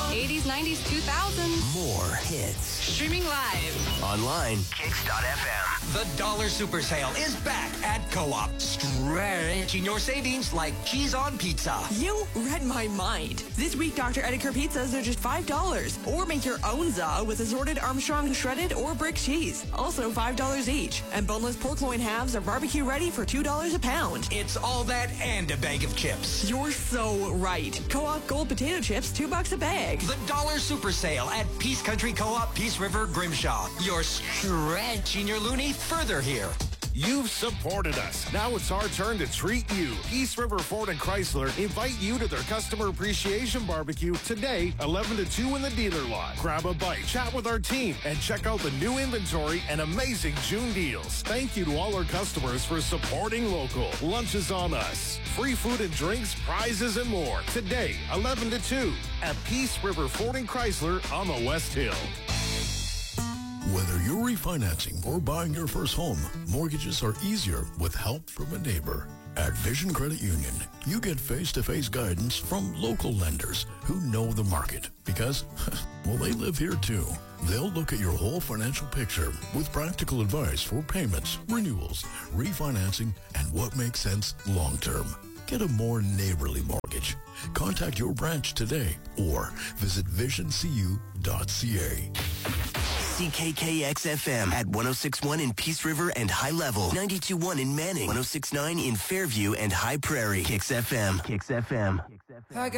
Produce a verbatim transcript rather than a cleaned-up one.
eighties, nineties, two thousands. More hits. Streaming live. Online. Kicks dot F M. The Dollar Super Sale is back at Co-op. Stretching your savings like cheese on pizza. You read my mind. This week, Doctor Edgar pizzas are just five dollars. Or make your own za with assorted Armstrong shredded or brick cheese. Also five dollars each. And boneless pork loin halves are barbecue ready for two dollars a pound. It's all that and a bag of chips. You're so right. Co-op Gold potato chips, two bucks a bag. The Dollar Super Sale at Peace Country Co-op, Peace River, Grimshaw. You're stretching your loony further here. You've supported us. Now it's our turn to treat you. East River Ford and Chrysler invite you to their Customer Appreciation Barbecue today, eleven to two in the dealer lot. Grab a bite, chat with our team, and check out the new inventory and amazing June deals. Thank you to all our customers for supporting local. Lunch is on us. Free food and drinks, prizes, and more. Today, eleven to two at Peace River Ford and Chrysler on the West Hill. Whether you're refinancing or buying your first home, mortgages are easier with help from a neighbor. At Vision Credit Union, you get face-to-face guidance from local lenders who know the market because, well, they live here too. They'll look at your whole financial picture with practical advice for payments, renewals, refinancing, and what makes sense long-term. Get a more neighborly mortgage. Contact your branch today or visit vision c u dot c a. C K K X F M at one oh six point one in Peace River and High Level. ninety-two point one in Manning. one oh six point nine in Fairview and High Prairie. Kicks F M. Kicks F M. I got